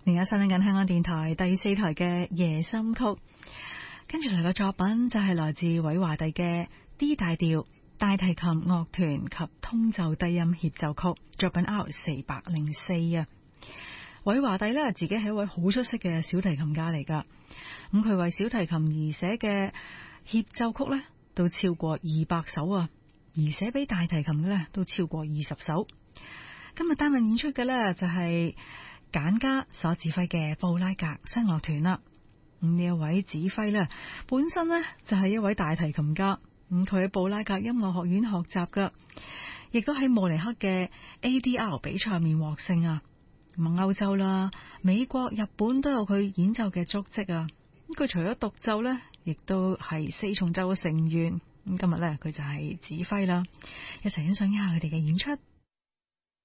而家收聽緊香港電台第4台嘅夜心曲，跟住嚟嘅作品就係來自韋華第嘅 D 大調大提琴樂團及通奏低音協奏曲，作品 R404 啊。韋華第呢，自己係一位好出色嘅小提琴家嚟噶，咁佢為小提琴而寫嘅協奏曲呢，都超過200首啊，而寫俾大提琴嘅呢，都超過20首。今日擔任演出嘅呢，就係簡家所指揮嘅布拉格新樂團啦。咁呢一位指揮呢，本身呢就係一位大提琴家，咁佢喺布拉格音樂學院學習噶，亦都喺慕尼黑嘅 ADR 比賽面獲勝啊。咁歐洲啦、美國、日本都有佢演奏嘅足跡啊。咁佢除咗獨奏呢，亦都係4重奏嘅成員。咁今日呢，佢就係指揮啦，一齊欣賞一下佢哋嘅演出。